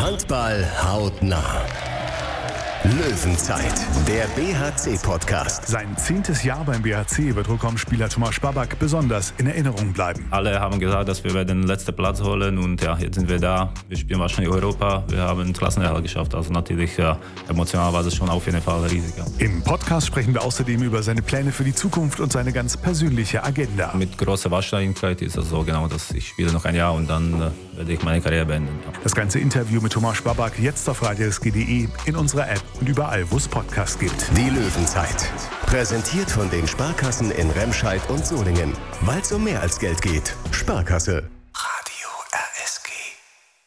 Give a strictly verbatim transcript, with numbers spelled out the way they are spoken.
Handball hautnah. Löwenzeit, der B H C-Podcast. Sein zehntes Jahr beim B H C wird Rückraumspieler Tomáš Babák besonders in Erinnerung bleiben. Alle haben gesagt, dass wir den letzten Platz holen und ja, jetzt sind wir da. Wir spielen wahrscheinlich Europa. Wir haben den Klassenerhalt geschafft. Also natürlich ja, emotional war das schon auf jeden Fall riesig. Ja. Im Podcast sprechen wir außerdem über seine Pläne für die Zukunft und seine ganz persönliche Agenda. Mit großer Wahrscheinlichkeit ist es so genau, dass ich spiele noch ein Jahr und dann äh, werde ich meine Karriere beenden. Ja. Das ganze Interview mit Tomáš Babák jetzt auf radio s g punkt d e, in unserer App und überall, wo es Podcasts gibt. Die Löwenzeit. Präsentiert von den Sparkassen in Remscheid und Solingen. Weil es um mehr als Geld geht. Sparkasse.